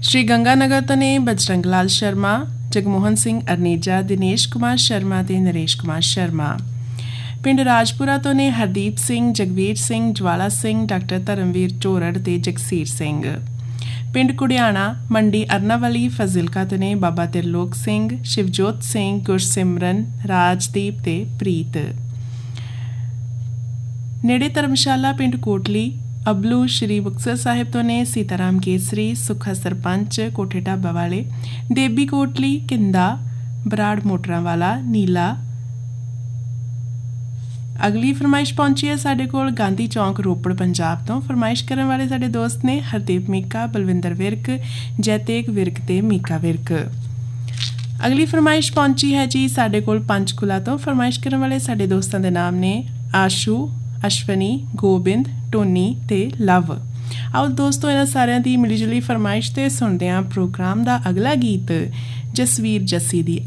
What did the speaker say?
श्री गंगानगर तो ने बजरंग लाल शर्मा, जगमोहन सिंह अरनेजा, दिनेश कुमार शर्मा ते नरेश कुमार शर्मा। पिंड राजपुरा तो ने हरदीप सिंह, जगवीर सिंह, ज्वाला सिंह, डॉक्टर धर्मवीर झोरड़ ते जगसीर सिंह। पिंड कुड़ियाना मंडी अरनावली फजिलका तो ने बाबा त्रिलोक सिंह, शिवजोत सिंह, गुरसिमरन, राजदीप ते प्रीत। नेड़े धर्मशाला पिंड कोटली अबलू श्री मुक्तसर साहिब तो ने सीताराम केसरी, सुखा सरपंच कोठे ढाबा वाले, देबी कोटली, किंदा, बराड़ मोटरां वाला, नीला। अगली फरमाइश पहुंची है साडे कोल गांधी चौंक रोपड़ पंजाब तो। फरमाइश करने वाले साडे दोस्त ने हरदीप मीका, बलविंदर विरक, जैतेक विरक ते मीका विरक। अगली फरमाइश पहुंची है जी साडे कोल पंचकुला तो। फरमाइश करने वाले साडे दोस्तां दे नाम ने आशू, अश्वनी, गोबिंद, टोनी ते लव। आओ दोस्तों इन्हां सारिਆਂ ਦੀ ਮਿਲੀ ਜੁਲੀ फरमाइश ਤੇ ਸੁਣਦੇ ਹਾਂ प्रोग्राम ਦਾ अगला गीत जसवीर जस्सी दी